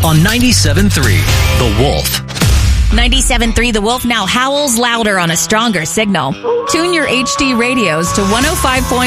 on 97.3 The Wolf. 97.3 The Wolf now howls louder on a stronger signal. Tune your HD radios to 105.